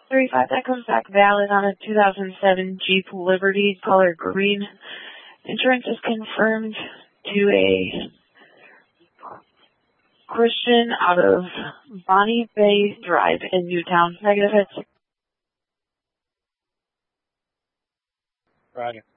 35, that comes back valid on a 2007 Jeep Liberty, color green. Insurance is confirmed to a Christian out of Bonnie Bay Drive in Newtown. Negative hits. Roger.